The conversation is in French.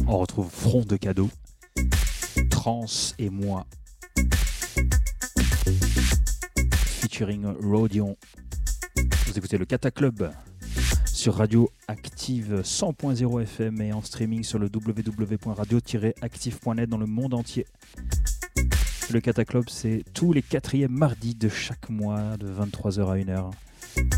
On retrouve Front de Cadeau, Trans et moi, featuring Rodion. Vous écoutez le Cataclub sur Radio Active 100.0 FM et en streaming sur le www.radio-active.net dans le monde entier. Le Cataclub, c'est tous les 4e mardis de chaque mois de 23h à 1h.